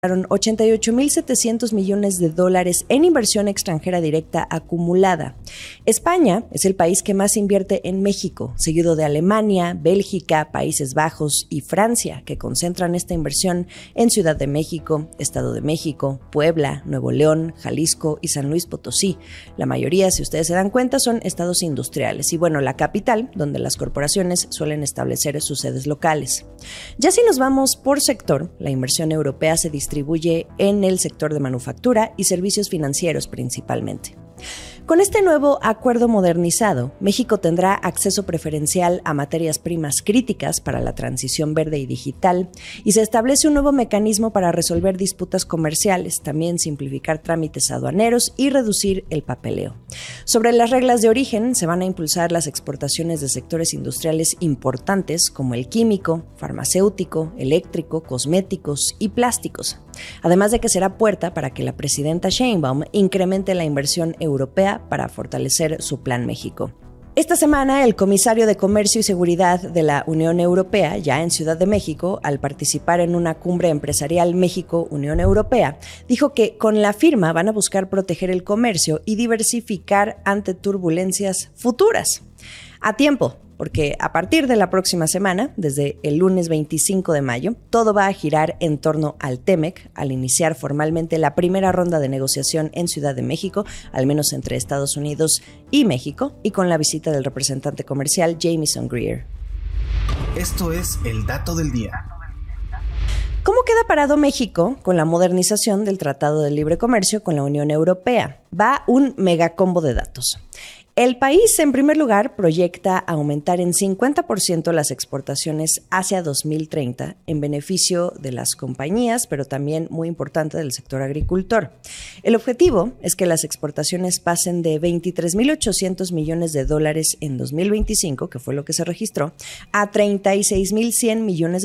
$88.700 millones en inversión extranjera directa acumulada. España es el país que más invierte en México, seguido de Alemania, Bélgica, Países Bajos y Francia, que concentran esta inversión en Ciudad de México, Estado de México, Puebla, Nuevo León, Jalisco y San Luis Potosí. La mayoría, si ustedes se dan cuenta, son estados industriales y la capital, donde las corporaciones suelen establecer sus sedes locales. Ya si nos vamos por sector, la inversión europea se distribuye en el sector de manufactura y servicios financieros principalmente. Con este nuevo acuerdo modernizado, México tendrá acceso preferencial a materias primas críticas para la transición verde y digital, y se establece un nuevo mecanismo para resolver disputas comerciales, también simplificar trámites aduaneros y reducir el papeleo. Sobre las reglas de origen, se van a impulsar las exportaciones de sectores industriales importantes como el químico, farmacéutico, eléctrico, cosméticos y plásticos. Además de que será puerta para que la presidenta Sheinbaum incremente la inversión europea para fortalecer su Plan México. Esta semana, el comisario de Comercio y Seguridad de la Unión Europea, ya en Ciudad de México, al participar en una cumbre empresarial México-Unión Europea, dijo que con la firma van a buscar proteger el comercio y diversificar ante turbulencias futuras. A tiempo, porque a partir de la próxima semana, desde el lunes 25 de mayo, todo va a girar en torno al TEMEC, al iniciar formalmente la primera ronda de negociación en Ciudad de México, al menos entre Estados Unidos y México, y con la visita del representante comercial Jamieson Greer. Esto es el dato del día. ¿Cómo queda parado México con la modernización del Tratado de Libre Comercio con la Unión Europea? Va un megacombo de datos. El país, en primer lugar, proyecta aumentar en 50% las exportaciones hacia 2030 en beneficio de las compañías, pero también muy importante del sector agricultor. El objetivo es que las exportaciones pasen de $23.800 millones en 2025, que fue lo que se registró, a $36.100 millones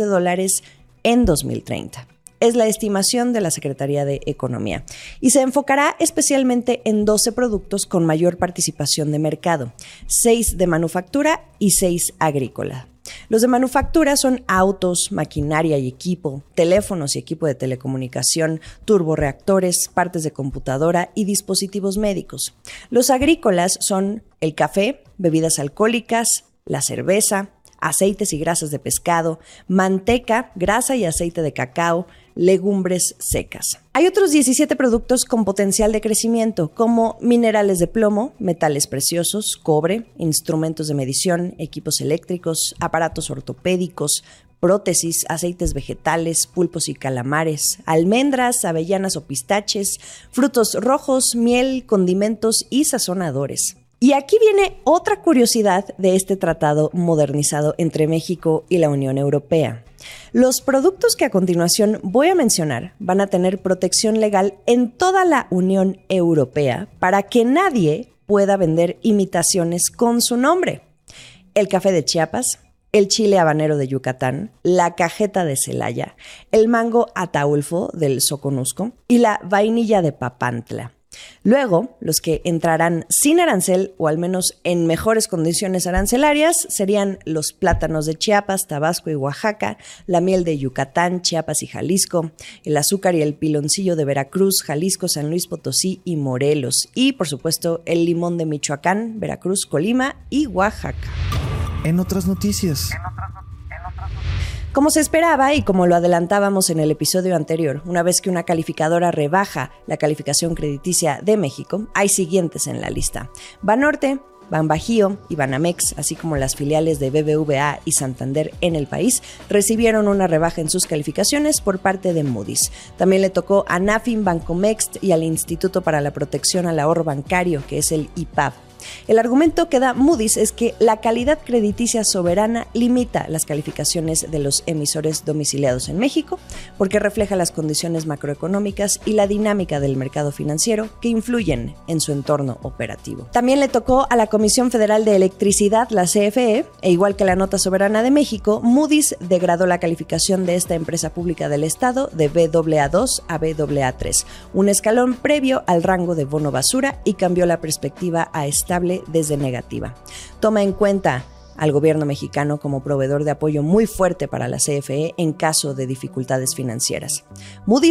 en 2030. Es la estimación de la Secretaría de Economía y se enfocará especialmente en 12 productos con mayor participación de mercado, 6 de manufactura y 6 agrícola. Los de manufactura son autos, maquinaria y equipo, teléfonos y equipo de telecomunicación, turborreactores, partes de computadora y dispositivos médicos. Los agrícolas son el café, bebidas alcohólicas, la cerveza, aceites y grasas de pescado, manteca, grasa y aceite de cacao, legumbres secas. Hay otros 17 productos con potencial de crecimiento, como minerales de plomo, metales preciosos, cobre, instrumentos de medición, equipos eléctricos, aparatos ortopédicos, prótesis, aceites vegetales, pulpos y calamares, almendras, avellanas o pistaches, frutos rojos, miel, condimentos y sazonadores. Y aquí viene otra curiosidad de este tratado modernizado entre México y la Unión Europea. Los productos que a continuación voy a mencionar van a tener protección legal en toda la Unión Europea para que nadie pueda vender imitaciones con su nombre. El café de Chiapas, el chile habanero de Yucatán, la cajeta de Celaya, el mango ataulfo del Soconusco y la vainilla de Papantla. Luego, los que entrarán sin arancel o al menos en mejores condiciones arancelarias serían los plátanos de Chiapas, Tabasco y Oaxaca, la miel de Yucatán, Chiapas y Jalisco, el azúcar y el piloncillo de Veracruz, Jalisco, San Luis Potosí y Morelos, y por supuesto el limón de Michoacán, Veracruz, Colima y Oaxaca. En otras noticias. Como se esperaba y como lo adelantábamos en el episodio anterior, una vez que una calificadora rebaja la calificación crediticia de México, hay siguientes en la lista: Banorte, Banbajío y Banamex, así como las filiales de BBVA y Santander en el país, recibieron una rebaja en sus calificaciones por parte de Moody's. También le tocó a Nafin, Bancomext y al Instituto para la Protección al Ahorro Bancario, que es el IPAB. El argumento que da Moody's es que la calidad crediticia soberana limita las calificaciones de los emisores domiciliados en México porque refleja las condiciones macroeconómicas y la dinámica del mercado financiero que influyen en su entorno operativo. También le tocó a la Comisión Federal de Electricidad, la CFE, e igual que la nota soberana de México, Moody's degradó la calificación de esta empresa pública del Estado de Baa2 a Baa3, un escalón previo al rango de bono basura, y cambió la perspectiva a estable desde negativa. Toma en cuenta al gobierno mexicano como proveedor de apoyo muy fuerte para la CFE en caso de dificultades financieras. Moody's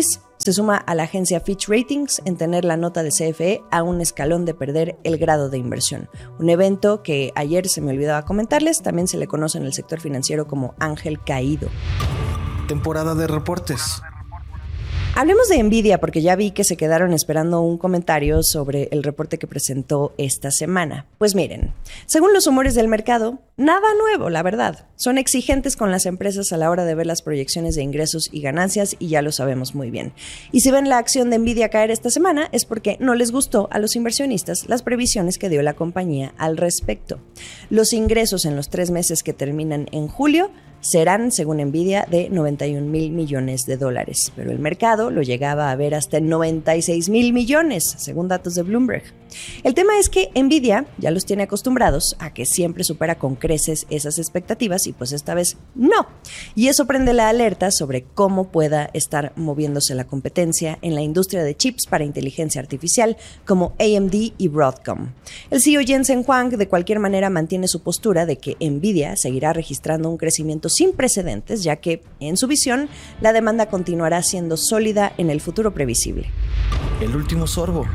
Se suma a la agencia Fitch Ratings en tener la nota de CFE a un escalón de perder el grado de inversión. Un evento que ayer se me olvidaba comentarles, también se le conoce en el sector financiero como ángel caído. Temporada de reportes. Hablemos de Nvidia porque ya vi que se quedaron esperando un comentario sobre el reporte que presentó esta semana. Pues miren, según los humores del mercado, nada nuevo, la verdad. Son exigentes con las empresas a la hora de ver las proyecciones de ingresos y ganancias y ya lo sabemos muy bien. Y si ven la acción de Nvidia caer esta semana es porque no les gustó a los inversionistas las previsiones que dio la compañía al respecto. Los ingresos en los 3 meses que terminan en julio serán, según Nvidia, de $91 mil millones, pero el mercado lo llegaba a ver hasta en 96 mil millones, según datos de Bloomberg. El tema es que Nvidia ya los tiene acostumbrados a que siempre supera con creces esas expectativas y pues esta vez no. Y eso prende la alerta sobre cómo pueda estar moviéndose la competencia en la industria de chips para inteligencia artificial como AMD y Broadcom. El CEO Jensen Huang de cualquier manera mantiene su postura de que Nvidia seguirá registrando un crecimiento sin precedentes, ya que, en su visión, la demanda continuará siendo sólida en el futuro previsible. El último sorbo.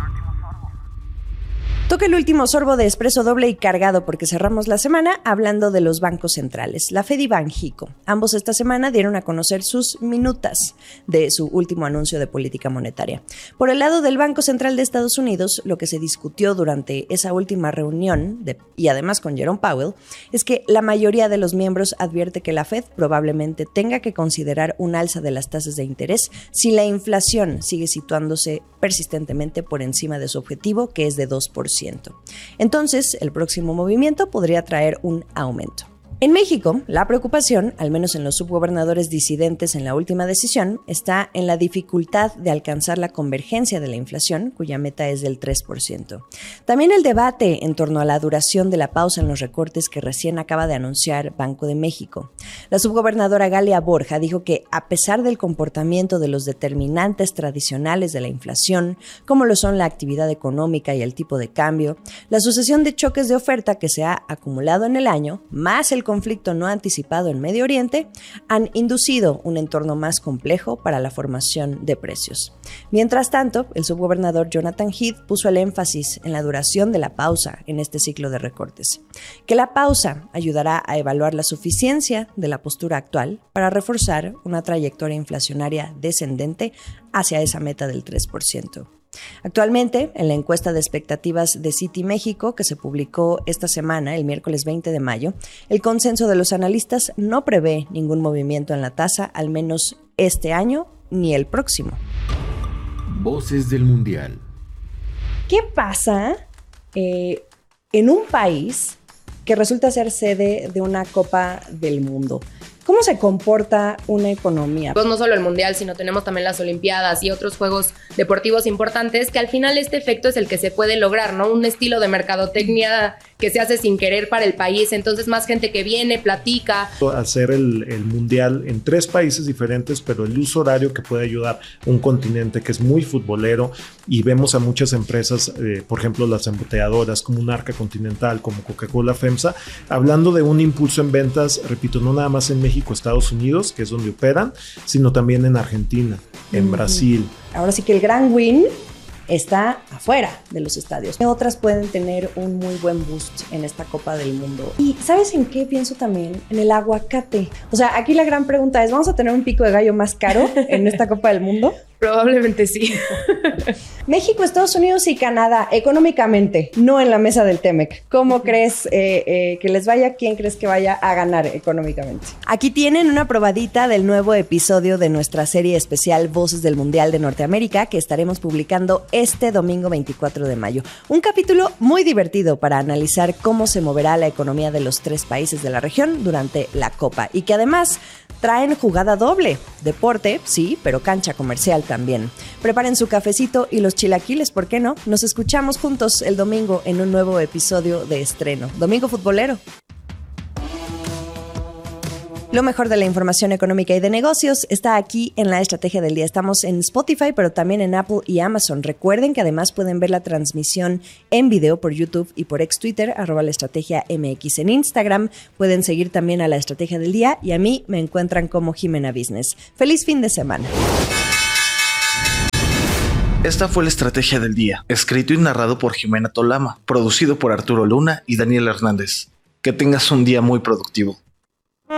Toca el último sorbo de espresso doble y cargado porque cerramos la semana hablando de los bancos centrales, la Fed y Banxico. Ambos esta semana dieron a conocer sus minutas de su último anuncio de política monetaria. Por el lado del Banco Central de Estados Unidos, lo que se discutió durante esa última reunión, y además con Jerome Powell, es que la mayoría de los miembros advierte que la Fed probablemente tenga que considerar un alza de las tasas de interés si la inflación sigue situándose persistentemente por encima de su objetivo, que es de 2%. Entonces, el próximo movimiento podría traer un aumento. En México, la preocupación, al menos en los subgobernadores disidentes en la última decisión, está en la dificultad de alcanzar la convergencia de la inflación, cuya meta es del 3%. También el debate en torno a la duración de la pausa en los recortes que recién acaba de anunciar Banco de México. La subgobernadora Galia Borja dijo que, a pesar del comportamiento de los determinantes tradicionales de la inflación, como lo son la actividad económica y el tipo de cambio, la sucesión de choques de oferta que se ha acumulado en el año, más el conflicto no anticipado en Medio Oriente, han inducido un entorno más complejo para la formación de precios. Mientras tanto, el subgobernador Jonathan Heath puso el énfasis en la duración de la pausa en este ciclo de recortes, que la pausa ayudará a evaluar la suficiencia de la postura actual para reforzar una trayectoria inflacionaria descendente hacia esa meta del 3%. Actualmente, en la encuesta de expectativas de Citi México, que se publicó esta semana, el miércoles 20 de mayo, el consenso de los analistas no prevé ningún movimiento en la tasa, al menos este año ni el próximo. Voces del Mundial. ¿Qué pasa en un país que resulta ser sede de una Copa del Mundo? ¿Cómo se comporta una economía? Pues no solo el Mundial, sino tenemos también las Olimpiadas y otros juegos deportivos importantes que al final este efecto es el que se puede lograr, ¿no? Un estilo de mercadotecnia que se hace sin querer para el país, entonces más gente que viene, platica. Hacer el Mundial en 3 países diferentes, pero el uso horario que puede ayudar un continente que es muy futbolero y vemos a muchas empresas, por ejemplo las embotelladoras como un Arca Continental, como Coca-Cola, FEMSA, hablando de un impulso en ventas, repito, no nada más en México, Estados Unidos, que es donde operan, sino también en Argentina, en Brasil. Ahora sí que el gran win está afuera de los estadios. Otras pueden tener un muy buen boost en esta Copa del Mundo. ¿Y sabes en qué pienso también? En el aguacate. O sea, aquí la gran pregunta es, ¿vamos a tener un pico de gallo más caro en esta Copa del Mundo? Probablemente sí. México, Estados Unidos y Canadá, económicamente, no en la mesa del TEMEC. ¿Cómo crees que les vaya? ¿Quién crees que vaya a ganar económicamente? Aquí tienen una probadita del nuevo episodio de nuestra serie especial Voces del Mundial de Norteamérica que estaremos publicando este domingo 24 de mayo. Un capítulo muy divertido para analizar cómo se moverá la economía de los 3 países de la región durante la Copa y que además traen jugada doble. Deporte, sí, pero cancha comercial también. Preparen su cafecito y los chilaquiles, ¿por qué no? Nos escuchamos juntos el domingo en un nuevo episodio de estreno. Domingo futbolero. Lo mejor de la información económica y de negocios está aquí en La Estrategia del Día. Estamos en Spotify, pero también en Apple y Amazon. Recuerden que además pueden ver la transmisión en video por YouTube y por ex-Twitter, @laestrategiamx. En Instagram pueden seguir también a La Estrategia del Día y a mí me encuentran como Jimena Business. ¡Feliz fin de semana! Esta fue la estrategia del día, escrito y narrado por Jimena Tolama, producido por Arturo Luna y Daniel Hernández. Que tengas un día muy productivo.